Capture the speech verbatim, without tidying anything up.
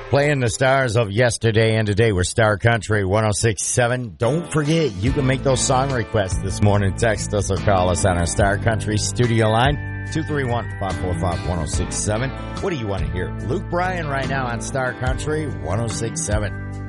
Playing the stars of yesterday and today. We're Star Country one oh six point seven. Don't forget, you can make those song requests this morning. Text us or call us on our Star Country studio line, two three one, five four five, one oh six seven. What do you want to hear? Luke Bryan right now on Star Country one oh six point seven.